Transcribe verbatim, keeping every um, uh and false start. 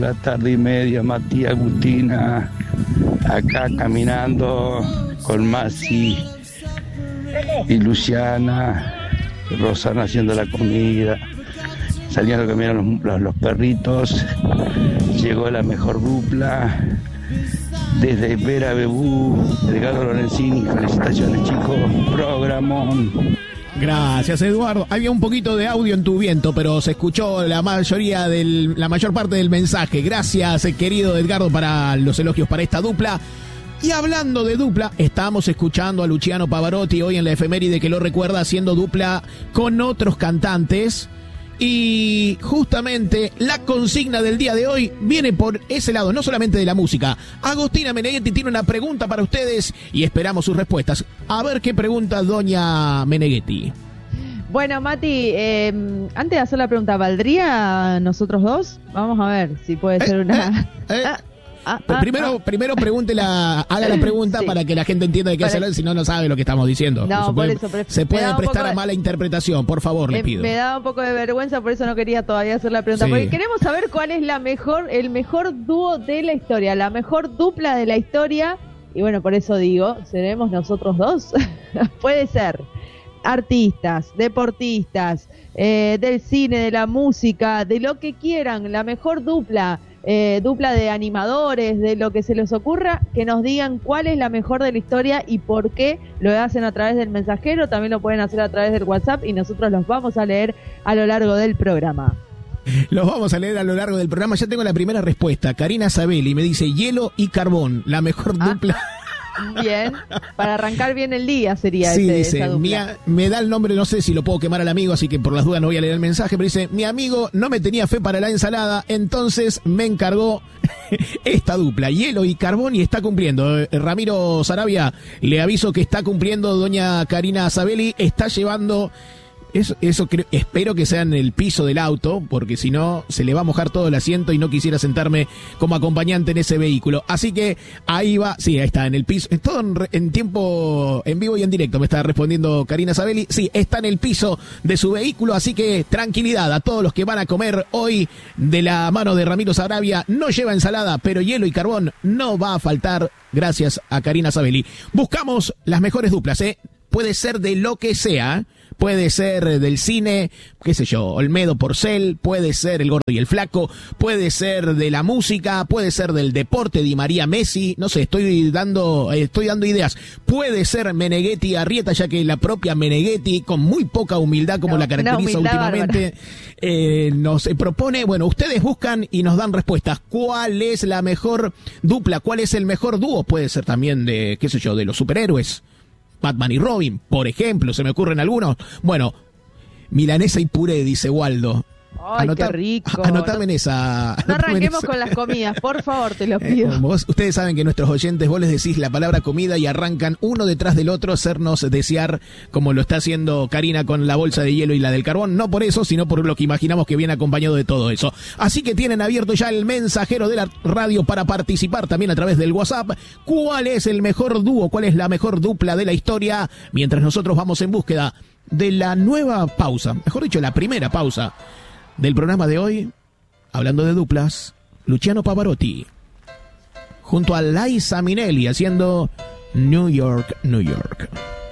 la tarde y media, Matías, Agustina, acá caminando con Masi y Luciana, Rosana haciendo la comida, saliendo a caminar los, los, los perritos, llegó la mejor dupla, desde Vera Bebú, Edgardo Lorenzini, felicitaciones chicos, programón. Gracias, Eduardo. Había un poquito de audio en tu viento, pero se escuchó la mayoría del, la mayor parte del mensaje. Gracias, querido Edgardo, para los elogios para esta dupla. Y hablando de dupla, estamos escuchando a Luciano Pavarotti hoy en la efeméride que lo recuerda haciendo dupla con otros cantantes. Y justamente la consigna del día de hoy viene por ese lado, no solamente de la música. Agostina Meneghetti tiene una pregunta para ustedes y esperamos sus respuestas. A ver qué pregunta doña Meneghetti. Bueno, Mati, eh, antes de hacer la pregunta, ¿valdría nosotros dos? Vamos a ver si puede ser eh, una... Eh, eh. Ah, ah, primero, ah. primero pregúntela, haga la pregunta sí. para que la gente entienda de qué hablar, si no, no sabe lo que estamos diciendo. No, se puede, por eso, se puede prestar de, a mala interpretación, por favor, eh, le pido. Me da un poco de vergüenza, por eso no quería todavía hacer la pregunta, sí. porque queremos saber cuál es la mejor, el mejor dúo de la historia, la mejor dupla de la historia, y bueno, por eso digo, ¿seremos nosotros dos? Puede ser artistas, deportistas, eh, del cine, de la música, de lo que quieran, la mejor dupla. Eh, dupla de animadores, de lo que se les ocurra, que nos digan cuál es la mejor de la historia y por qué. Lo hacen a través del mensajero, también lo pueden hacer a través del WhatsApp y nosotros los vamos a leer a lo largo del programa. Los vamos a leer a lo largo del programa. Ya tengo la primera respuesta. Karina Sabelli me dice hielo y carbón, la mejor ah. dupla. Bien, para arrancar bien el día sería sí, ese, dice, esa dupla. Mia, me da el nombre, no sé si lo puedo quemar al amigo, así que por las dudas no voy a leer el mensaje, pero dice, mi amigo no me tenía fe para la ensalada, entonces me encargó esta dupla, hielo y carbón, y está cumpliendo. Eh, Ramiro Sarabia, le aviso que está cumpliendo doña Karina Sabelli, está llevando... Eso, eso creo, espero que sea en el piso del auto, porque si no se le va a mojar todo el asiento y no quisiera sentarme como acompañante en ese vehículo. Así que ahí va, sí, ahí está, en el piso, es todo en, en tiempo, en vivo y en directo, me está respondiendo Karina Sabelli. Sí, está en el piso de su vehículo, así que tranquilidad a todos los que van a comer hoy de la mano de Ramiro Sarabia. No lleva ensalada, pero hielo y carbón no va a faltar, gracias a Karina Sabelli. Buscamos las mejores duplas, ¿eh? Puede ser de lo que sea, puede ser del cine, qué sé yo, Olmedo Porcel, puede ser El Gordo y el Flaco, puede ser de la música, puede ser del deporte, Di María Messi, no sé, estoy dando estoy dando ideas. Puede ser Meneghetti Arrieta, ya que la propia Meneghetti, con muy poca humildad como no, la caracteriza últimamente, eh, nos propone, bueno, ustedes buscan y nos dan respuestas. ¿Cuál es la mejor dupla? ¿Cuál es el mejor dúo? Puede ser también de, qué sé yo, de los superhéroes. Batman y Robin, por ejemplo, se me ocurren algunos. Bueno, milanesa y puré, dice Waldo. Ay, Anota, qué rico. Anotame en esa. No arranquemos con las comidas, por favor, te lo pido. Eh, vos, ustedes saben que nuestros oyentes, vos les decís la palabra comida y arrancan uno detrás del otro, hacernos desear, como lo está haciendo Karina con la bolsa de hielo y la del carbón. No por eso, sino por lo que imaginamos que viene acompañado de todo eso. Así que tienen abierto ya el mensajero de la radio para participar también a través del WhatsApp. ¿Cuál es el mejor dúo? ¿Cuál es la mejor dupla de la historia? Mientras nosotros vamos en búsqueda de la nueva pausa, mejor dicho, la primera pausa del programa de hoy, hablando de duplas, Luciano Pavarotti junto a Liza Minnelli haciendo New York, New York.